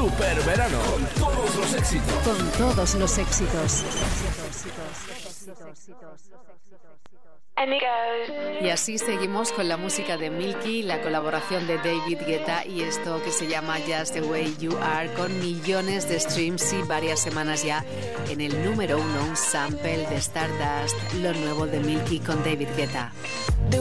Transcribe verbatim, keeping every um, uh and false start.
Super verano con todos los éxitos. Con todos los éxitos. Y así seguimos con la música de Milky, la colaboración de David Guetta y esto que se llama Just the Way You Are, con millones de streams y varias semanas ya en el número uno, un sample de Stardust, lo nuevo de Milky con David Guetta.